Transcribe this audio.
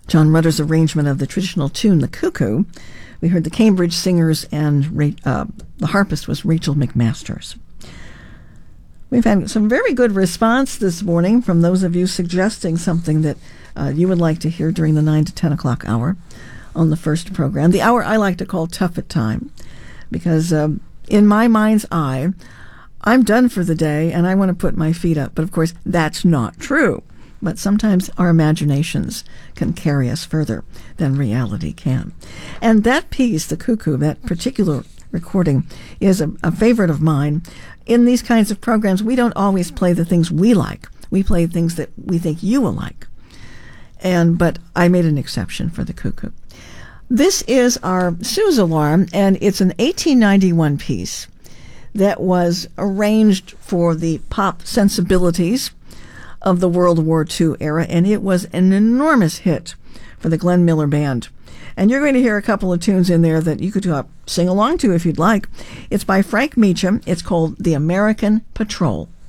John Rutter's arrangement of the traditional tune, The Cuckoo. We heard the Cambridge Singers, and the harpist was Rachel McMasters. We've had some very good response this morning from those of you suggesting something that you would like to hear during the 9 to 10 o'clock hour on the first program. The hour I like to call Tough at Time, because in my mind's eye, I'm done for the day and I want to put my feet up. But of course, that's not true. But sometimes our imaginations can carry us further than reality can. And that piece, The Cuckoo, that particular recording, is a favorite of mine. In these kinds of programs, we don't always play the things we like. We play things that we think you will like. But I made an exception for The Cuckoo. This is our Sue's Alarm, and it's an 1891 piece that was arranged for the pop sensibilities of the World War II era, and it was an enormous hit for the Glenn Miller Band. And you're going to hear a couple of tunes in there that you could sing along to if you'd like. It's by Frank Meacham. It's called The American Patrol.